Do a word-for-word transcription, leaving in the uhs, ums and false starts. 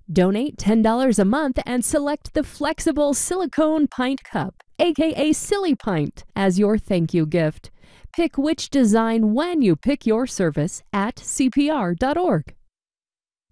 Donate ten dollars a month and select the flexible silicone pint cup, aka Silly Pint, as your thank you gift. Pick which design when you pick your service at C P R dot org.